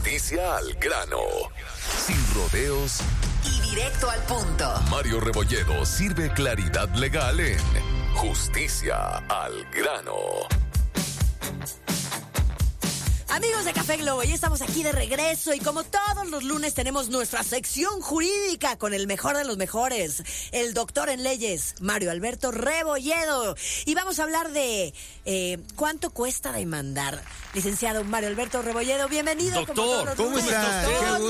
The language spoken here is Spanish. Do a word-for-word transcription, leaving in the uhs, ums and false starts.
Justicia al grano. Sin rodeos y directo al punto. Mario Rebolledo sirve claridad legal en Justicia al grano. Amigos de Café Globo, ya estamos aquí de regreso y como todos los lunes tenemos nuestra sección jurídica con el mejor de los mejores, el doctor en leyes, Mario Alberto Rebolledo. Y vamos a hablar de eh, cuánto cuesta demandar. Licenciado Mario Alberto Rebolledo, bienvenido. Doctor, ¿cómo estás?